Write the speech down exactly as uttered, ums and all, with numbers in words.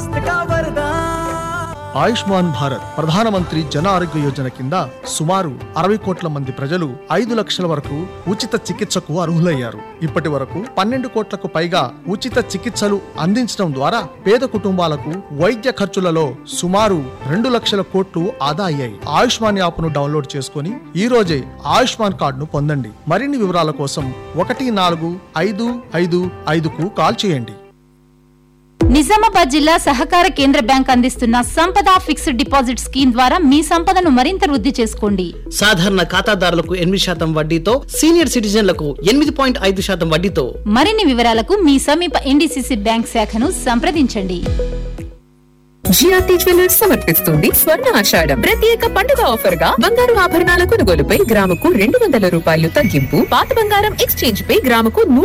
स्वास्थ्य का वरदान। ఆయుష్మాన్ భారత్ ప్రధానమంత్రి జన ఆరోగ్య యోజన కింద సుమారు అరవై కోట్ల మంది ప్రజలు ఐదు లక్షల వరకు ఉచిత చికిత్సకు అర్హులయ్యారు. ఇప్పటి వరకు పన్నెండు కోట్లకు పైగా ఉచిత చికిత్సలు అందించడం ద్వారా పేద కుటుంబాలకు వైద్య ఖర్చులలో సుమారు రెండు లక్షల కోట్లు ఆదా అయ్యాయి. ఆయుష్మాన్ యాప్ ను డౌన్లోడ్ చేసుకుని ఈ రోజే ఆయుష్మాన్ కార్డును పొందండి. మరిన్ని వివరాల కోసం ఒకటి నాలుగు ఐదు ఐదు ఐదుకు కాల్ చేయండి. నిజామాబాద్ జిల్లా సహకార కేంద్ర బ్యాంక్ అందిస్తున్న సంపద ఫిక్స్డ్ డిపాజిట్ స్కీమ్ ద్వారా మీ సంపదను మరింత వృద్ధి చేసుకోండి. సాధారణ ఖాతాదారులకు ఎనిమిది శాతం వడ్డీతో, సీనియర్ సిటిజన్లకు ఎనిమిది పాయింట్ ఐదు శాతం వడ్డీతో. మరిన్ని వివరాలకు మీ సమీప ఎన్డీసీసీ బ్యాంక్ శాఖను సంప్రదించండి. జిఆర్టీ జ్యువెలర్స్ సమర్పిస్తుంది స్వర్ణ ఆషాఢం ప్రత్యేక పండుగ ఆఫర్ గా బంగారు ఆభరణాల కొనుగోలుపై గ్రాముకు రెండు వందల రూపాయలు తగ్గింపు, పాత బంగారం ఎక్స్చేంజ్ పై గ్రాముకు